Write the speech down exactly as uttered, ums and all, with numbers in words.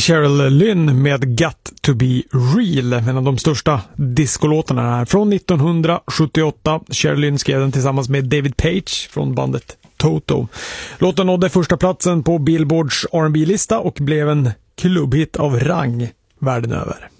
Cheryl Lynn med Got to be real, en av de största discolåtarna här från nittonhundrasjuttioåtta. Cheryl Lynn skrev den tillsammans med David Page från bandet Toto. Låten nådde första platsen på Billboards R and B-lista och blev en klubbhit av rang världen över.